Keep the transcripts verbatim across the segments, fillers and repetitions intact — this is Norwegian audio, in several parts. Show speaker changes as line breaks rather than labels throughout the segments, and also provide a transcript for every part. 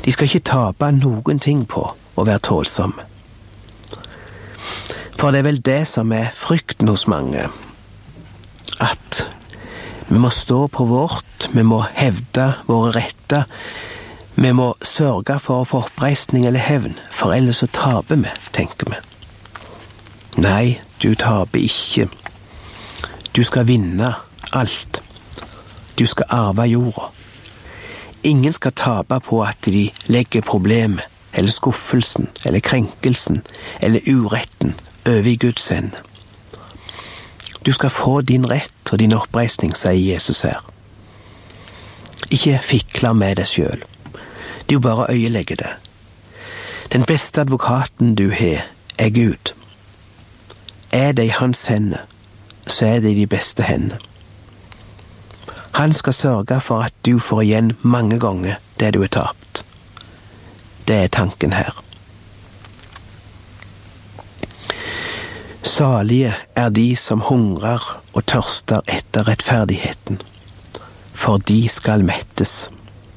De skal ikke tape noen ting på å være tålsomme. For det er vel det som er frykten hos mange, at vi må stå på vårt, vi må hevde våre retter, vi må sørge for å få oppreisning eller hevn, for ellers så taper vi, tenker vi. Nei, du taper ikke. Du skal vinne alt. Du skal arve jorda. Ingen skal tape på at de legger problemet, eller skuffelsen, eller krenkelsen, eller uretten over i Guds hende. Du skal få din rett og din oppreisning, sier Jesus her. Ikke fikle med deg selv. Du bare øyelegger det. Den beste advokaten du har, er Gud. Er det i hans hende, så er det i de beste hende. Han skal sørge for at du får igjen mange ganger det du har tapt. Det er tanken her. Salige er de som hungrer og tørster etter rettferdigheten, for de skal mettes.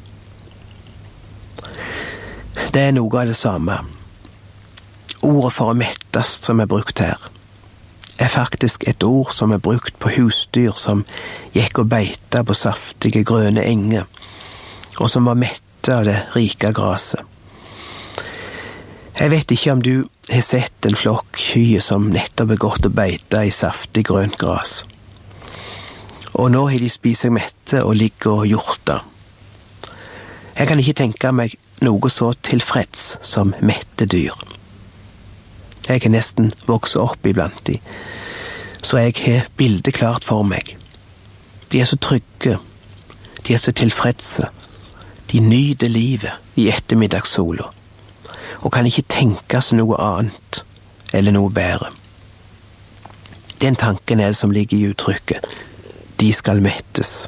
Det er noe av det samme. Ordet for å mettes som er brukt her, er faktisk et ord som er brukt på husdyr som gikk og beita på saftige grønne enger, og som var mette av det rike graset. Jeg vet ikke om du har sett en flokk kyr som nettopp er gått og beita i saftig grønt gras. Og nå har de spist seg mette og ligger og hjorter. Jeg kan ikke tenke meg noe så tilfreds som mette dyr. Jeg har nesten vokst opp iblant de, så jeg har bildet klart for meg. De er så trygge, de er så tilfredse, de nyter livet i ettermiddagssola, og kan ikke tenke seg noe annet eller noe bedre. Den tanken er det som ligger i uttrykket, de skal mettes.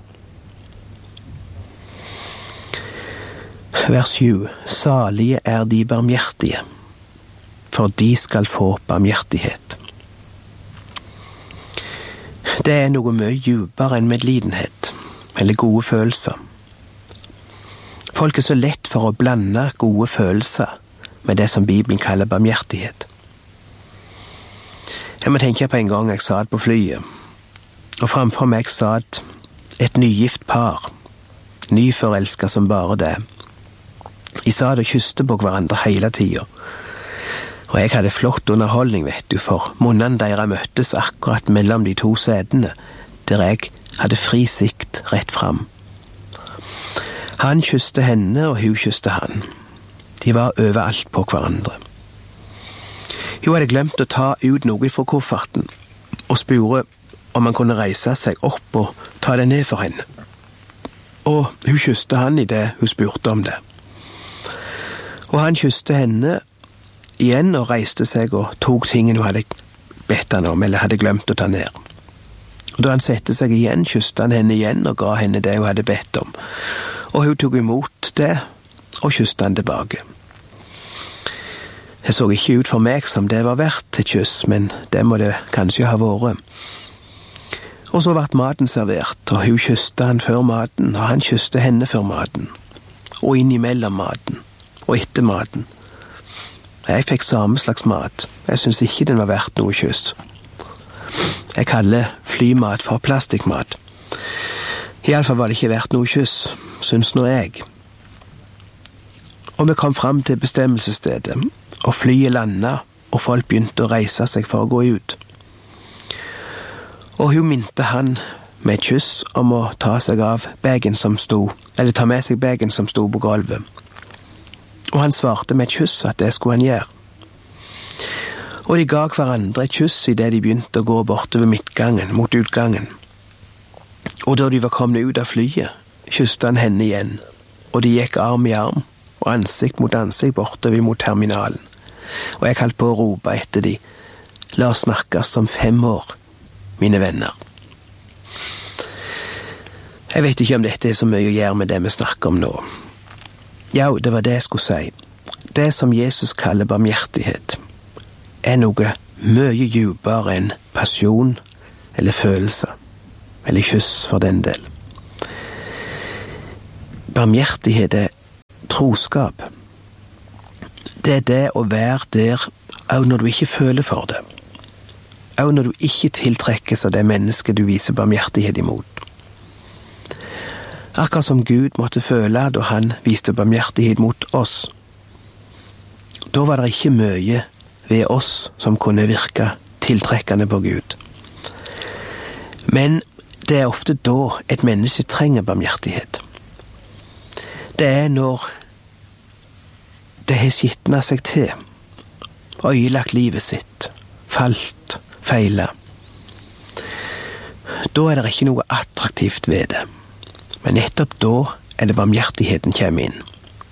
Vers sju, salige er de barmhjertige, for de skal få barmhjertighet. Det er noe mye djupere enn medlidenhet, eller gode følelser. Folk er så lett for å blande gode følelser med det som Bibelen kaller barmhjertighet. Jeg må tenke på en gang jeg satt på flyet, og framfor meg satt et nygift par, nyforelsket som bare det. De satt og kysste på hverandre hele tiden, og jeg hadde flott underholdning, vet du, for munnen deres møttes akkurat mellom de to setene, der jeg hadde fri sikt rett fram. Han kysste henne, og hun kysste han. De var overalt på hverandre. Hun hadde glemt å ta ut noe fra kofferten, og spurte om han kunne reise seg opp og ta det ned for henne. Og hun kysste han i det hun spurte om det. Og han kysste henne igjen og reiste seg og tok tingen hun hadde bedt han om, eller hadde glemt å ta ned. Og da han sette seg igjen, kysste han henne igjen og ga henne det hun hadde bedt om. Og hun tok imot det og kysste han tilbake. Det så ikke ut for meg som det var verdt et kyss, men det må det kanskje ha vært. Og så ble maten servert, og hun kysste han før maten, og han kysste henne før maten, og innimellom maten, og etter maten. Jeg fikk samme slags mat. Jeg synes ikke den var verdt noe kyss. Jeg kaller flymat for plastikkmat. I alle fall var det ikke verdt noe kyss, synes nå jeg. Og vi kom fram til bestemmelsesstedet, og flyet landet, og folk begynte å reise seg for å gå ut. Og hun minte han med et kyss om å ta seg av bagen som sto, eller ta med seg bagen som sto på gulvet. Og han svarte med et kyss at det skulle han gjøre. Og de ga hverandre et kyss i det de begynte å gå bortover midtgangen, mot utgangen. Og da de var kommet ut av flyet, kysste han henne igjen, og de gikk arm i arm, og ansikt mot ansikt bortover mot terminalen. Og jeg holdt på å rope etter de, la oss snakkes om fem år, mine venner. Jeg vet ikke om dette er så mye å gjøre med det vi snakker om nå. Ja, det var det jeg skulle si. Det som Jesus kaller barmhjertighet, er noe mye djupere enn pasjon eller følelser, eller kyss for den del. Barmhjertighet er troskap, det er det å være der også når du ikke føler for det. Også når du ikke tiltrekkes av det mennesket du viser barmhjertighet imot. Akkurat som Gud måtte føle da han viste barmhjertighet mot oss. Da var det ikke mye ved oss som kunne virke tiltrekkende på Gud. Men det er ofte da et menneske trenger barmhjertighet. Det er når det har skitnet seg til, ødelagt livet sitt, falt, feilet. Da er det ikke noe attraktivt ved det. Men nettopp da er det barmhjertigheten kommer inn.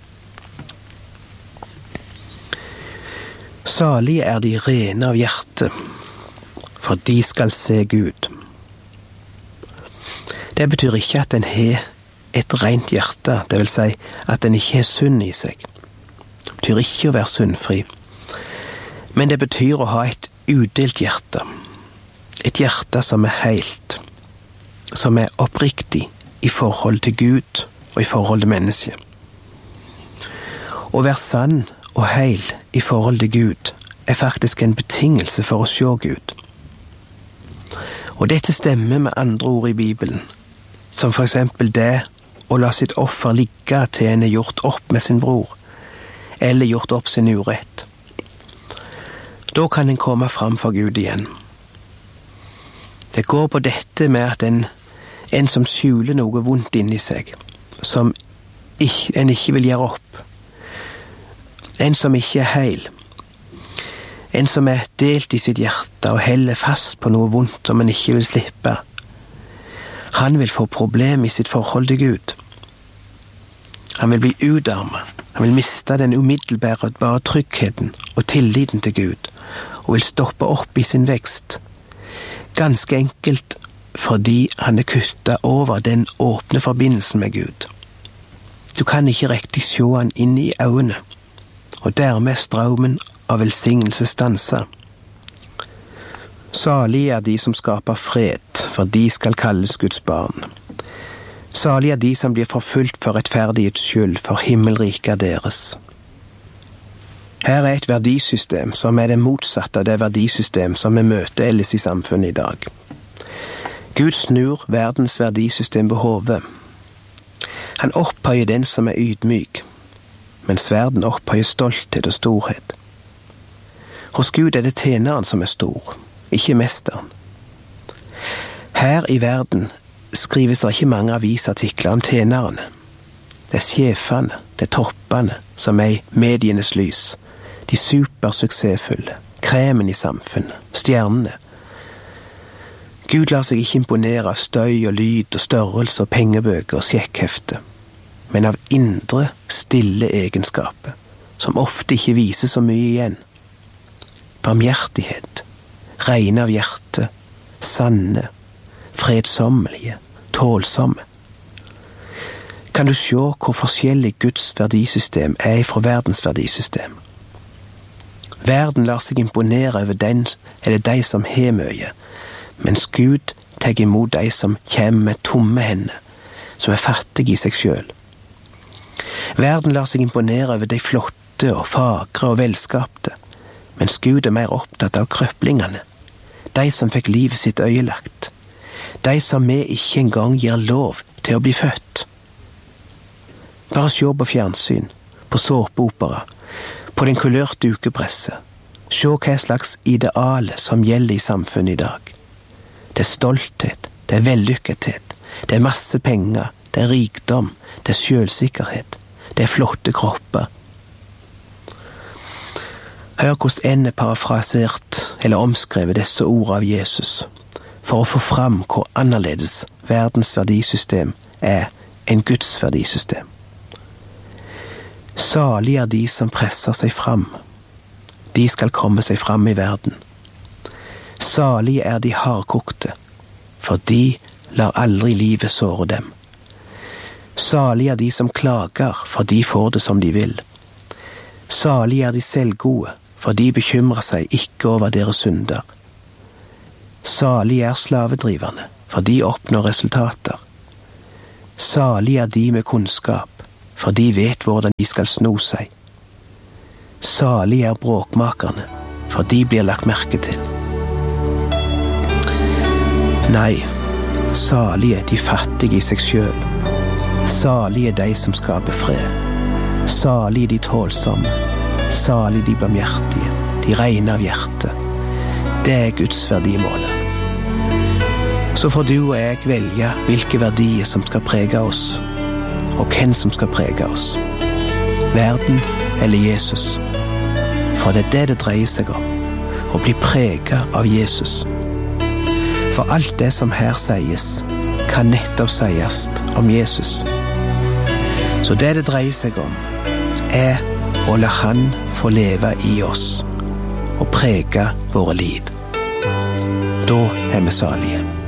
Salige er de rene av hjerte, for de skal se Gud. Det betyr ikke at en har et rent hjerte, det vil si at en ikke har synd i seg. Det betyr ikke å være syndfri. Men det betyr å ha et udelt hjerte. Et hjerte som er heilt, som er oppriktig i forhold til Gud og i forhold til mennesket. Å være sann og heil i forhold til Gud er faktisk en betingelse for å se Gud. Og dette stemmer med andre ord i Bibelen, som for eksempel det å la sitt offer ligge til en er gjort opp med sin bror, eller gjort opp sin urett. Da kan en komme fram for Gud igjen. Det går på dette med at en, en som skjuler noe vondt inni seg, som ikke, en ikke vil gjøre opp, en som ikke er heil, en som er delt i sitt hjerte og heller fast på noe vondt som en ikke vil slippe. Han vil få problem i sitt forhold til Gud. Han vil bli utarmet, han vil miste den umiddelbare bare tryggheten og tilliten til Gud, og vil stoppe opp i sin vekst. Ganske enkelt fordi han er kuttet over den åpne forbindelsen med Gud. Du kan ikke riktig se han inn i øynene, og dermed strømmen av velsignelse stanser. Salig er de som skaper fred, for de skal kalles Guds barn. Salig er de som blir forfulgt for rettferdighets skyld, for himmelriket er deres. Her er et verdisystem som er det motsatte av det verdisystem som vi møter ellers i samfunnet i dag. Gud snur verdens verdisystem på hodet. Han opphøyer den som er ydmyk, mens verden opphøyer stolthet og storhet. Hos Gud er det tjeneren som er stor, ikke mesteren. Her i verden skrives det ikke mange avisartikler om tjenerne. Det er sjefene, det er toppene som er i medienes lys, de supersuksessfulle, kremen i samfunnet, stjernene. Gud lar seg ikke imponere av støy og lyd og størrelse og pengebøker og sjekkhefte, men av indre, stille egenskaper, som ofte ikke viser så mye igjen. Barmhjertighet, rene av hjerte, sanne, fredsommelige, tålsomme. Kan du se hvor forskjellig Guds verdisystem er fra verdens verdisystem? Verden lar seg imponere over den eller de som har mye, mens Gud tar imot de som kommer med tomme hender, som er fattige i seg selv. Verden lar seg imponere over de flotte og fagre og velskapte, mens Gud er mer opptatt av krøplingene, de som fikk livet sitt øyelagt, de som vi ikke engang gir lov til å bli født. Bare se på fjernsyn, på såpeopera, på den kulørte ukepresset. Se hva slags ideale som gjelder i samfunnet i dag. Det er stolthet, det er vellykkethet, det er masse penger, det er rikdom, det er selvsikkerhet, det er flotte kropper. Hør hvordan en er parafrasert eller omskrevet disse ord av Jesus, for å få fram hvor annerledes verdens verdisystem er enn Guds verdisystem. Salig er de som presser seg fram. De skal komme seg fram i verden. Salig er de hardkokte, for de lar aldri livet såre dem. Salig er de som klager, for de får det som de vil. Salig er de selvgode, for de bekymrer seg ikke over deres synder. Salig er slavedriverne, for de oppnår resultater. Salig er de med kunnskap, for de vet hvordan de skal sno seg. Salig er bråkmakerne, for de blir lagt merke til. Nei, salige de fattige i seg selv. Salige de som skaper fred. Salige de tålsomme. Salige de barmhjertige, de rene av hjerte. Det er Guds verdimål. Så får du og jeg velge hvilke verdier som skal prege oss, og hvem som skal prege oss. Verden eller Jesus. For det er det det dreier seg om, å bli preget av Jesus. For alt det som her sies, kan nettopp sies om Jesus. Så det det dreier seg om, er å la han få leve i oss, og prege våre liv. Da er vi salige.